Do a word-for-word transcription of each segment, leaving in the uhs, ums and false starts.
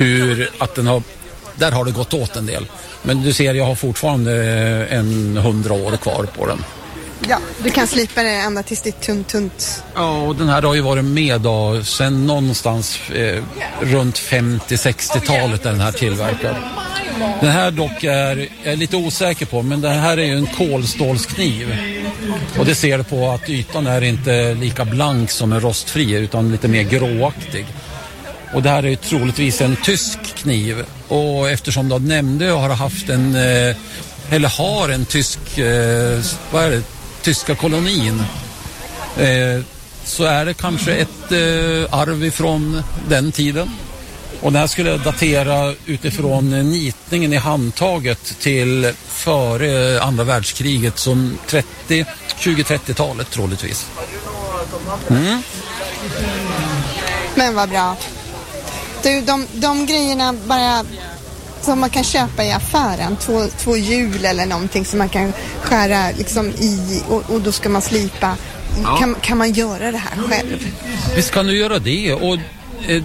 hur att den har, där har det gått åt en del. Men du ser, jag har fortfarande en hundra år kvar på den. Ja, du kan slipa det ända tills det är tunt, tunt. Ja, och den här har ju varit med då sen någonstans eh, runt femtio-sextiotalet där den här tillverkad. Den här dock är jag är lite osäker på, men det här är ju en kolstålskniv. Och det ser du på att ytan är inte lika blank som en rostfri utan lite mer gråaktig. Och det här är ju troligtvis en tysk kniv. Och eftersom de nämnde jag har haft en, eh, eller har en tysk, eh, vad är det? Tyska kolonin, eh, så är det kanske ett eh, arv ifrån den tiden. Och den här skulle datera utifrån nitningen i handtaget till före andra världskriget, som trettio, tjugo-trettiotalet troligtvis. Mm. Men vad bra. Du, de, de grejerna bara som man kan köpa i affären, två, två hjul eller någonting som man kan skära liksom i och, och då ska man slipa. Ja. Kan, kan man göra det här själv? Visst kan du göra det, och eh,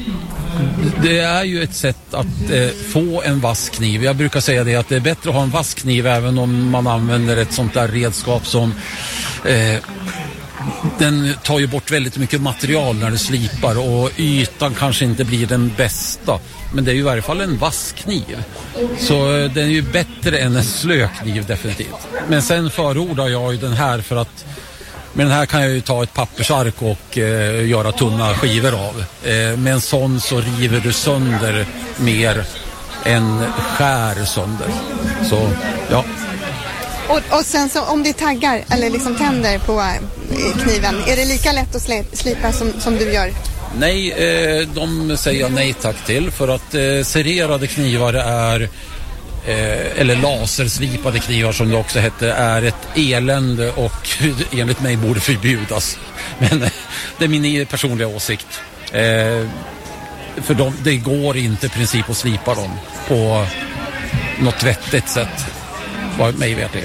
det är ju ett sätt att eh, få en vass kniv. Jag brukar säga det att det är bättre att ha en vass kniv även om man använder ett sånt där redskap som eh, den tar ju bort väldigt mycket material när du slipar och ytan kanske inte blir den bästa. Men det är ju i varje fall en vass kniv. Så den är ju bättre än en slö kniv definitivt. Men sen förordar jag ju den här för att med den här kan jag ju ta ett pappersark och eh, göra tunna skivor av. Eh, med en sån så river du sönder mer än skär sönder. Så ja. Och, och sen så om det taggar eller liksom tänder på eh, kniven, är det lika lätt att sli- slipa som, som du gör? Nej, eh, de säger jag nej tack till, för att eh, sererade knivar är eh, eller laserslipade knivar som det också heter är ett elände och enligt mig borde förbjudas. Men eh, det är min personliga åsikt. Eh, för de, det går inte i princip att slipa dem på något vettigt sätt. Vad mig vet det.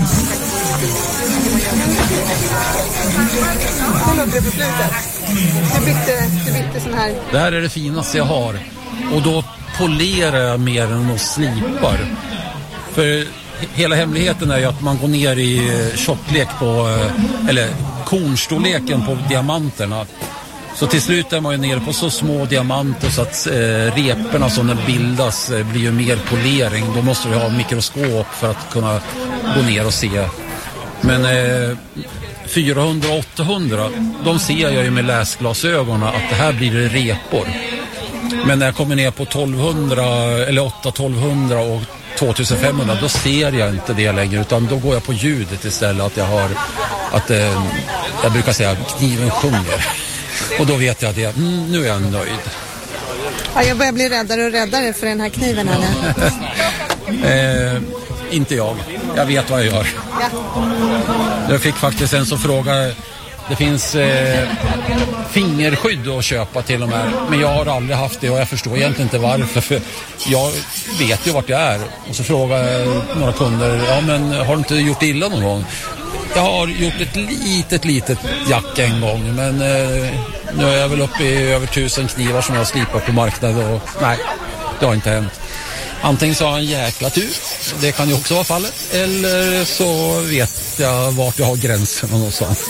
Du bytte, du bytte sån här. Det här är det finaste jag har. Och då polerar jag mer än att slipar. För hela hemligheten är ju att man går ner i tjocklek på, eller kornstorleken på diamanterna. Så till slut är man ju nere på så små diamanter så att eh, reperna som den bildas eh, blir ju mer polering. Då måste du ha mikroskop för att kunna gå ner och se. Men eh, fyrahundra åttahundra, de ser jag ju med läsglasögonen att det här blir det repor. Men när jag kommer ner på tolvhundra eller åtta tolvhundra och tvåtusenfemhundra, då ser jag inte det längre, utan då går jag på ljudet istället, att jag har att eh, jag brukar säga att kniven sjunger. Och då vet jag att jag, mm, nu är jag nöjd. Ja, jag börjar bli räddare och räddare för den här kniven här nu. eh, inte jag. Jag vet vad jag gör. Ja. Jag fick faktiskt en som frågade. Det finns eh, fingerskydd att köpa till och med. Men jag har aldrig haft det och jag förstår egentligen inte varför. För jag vet ju vart jag är. Och så frågar några kunder, ja men har du inte gjort illa någon gång? Jag har gjort ett litet, litet jack en gång. Men eh, nu är jag väl uppe i över tusen knivar som jag slipar på marknaden. Och nej, det har inte hänt. Antingen så har jag en jäkla tur, det kan ju också vara fallet. Eller så vet jag vart jag har gränsen och någonstans.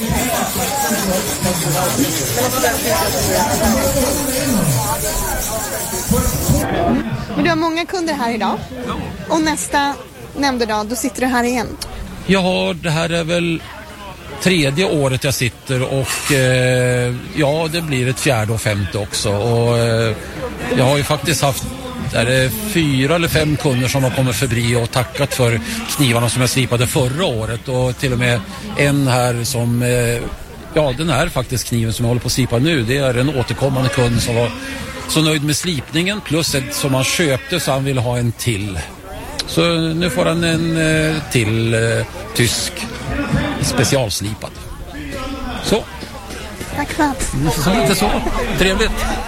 Men du har många kunder här idag. Och nästa nämnde dag, då sitter du här igen. Jag har, det här är väl tredje året jag sitter och eh, ja, det blir ett fjärde och femte också. Och eh, jag har ju faktiskt haft är det fyra eller fem kunder som har kommit förbi och tackat för knivarna som jag slipade förra året. Och till och med en här som, eh, ja den här faktiskt kniven som jag håller på att slipa nu, det är en återkommande kund som var så nöjd med slipningen plus ett som han köpte så han ville ha en till. Så nu får han en eh, till eh, tysk specialslipad. Så. Tack för att. Så lite så. Trevligt.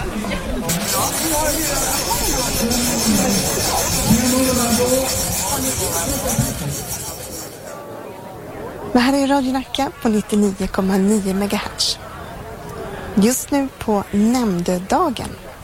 Det här är Radio Nacka på nittionio komma nio megahertz. Just nu på nämndedagen.